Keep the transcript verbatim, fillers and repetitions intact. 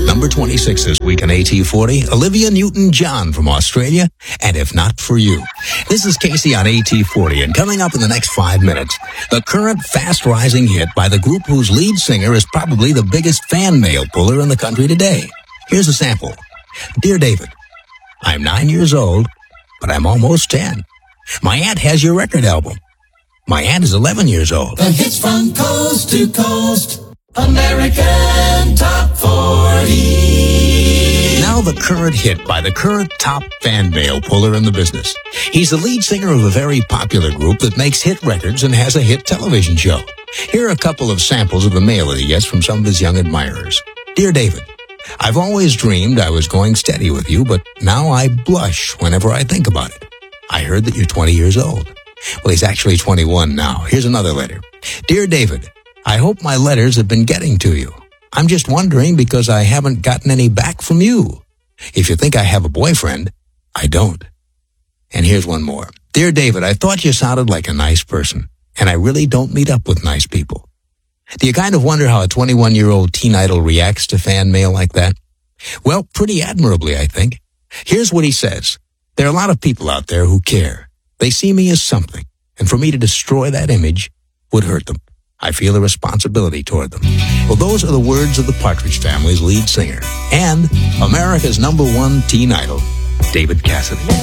Number twenty-six this week on A T forty, Olivia Newton-John from Australia, and If Not For You. This is Casey on A T forty, and coming up in the next five minutes, the current fast-rising hit by the group whose lead singer is probably the biggest fan mail puller in the country today. Here's a sample. Dear David, I'm nine years old, but I'm almost ten. My aunt has your record album. My aunt is eleven years old. The hits from coast to coast, American Top forty. Now the current hit by the current top fan mail puller in the business. He's the lead singer of a very popular group that makes hit records and has a hit television show. Here are a couple of samples of the mail that he gets from some of his young admirers. Dear David, I've always dreamed I was going steady with you, but now I blush whenever I think about it. I heard that you're twenty years old. Well, he's actually twenty-one now. Here's another letter. Dear David, I hope my letters have been getting to you. I'm just wondering because I haven't gotten any back from you. If you think I have a boyfriend, I don't. And here's one more. Dear David, I thought you sounded like a nice person, and I really don't meet up with nice people. Do you kind of wonder how a twenty-one-year-old teen idol reacts to fan mail like that? Well, pretty admirably, I think. Here's what he says. There are a lot of people out there who care. They see me as something, and for me to destroy that image would hurt them. I feel a responsibility toward them. Well, those are the words of the Partridge Family's lead singer and America's number one teen idol, David Cassidy.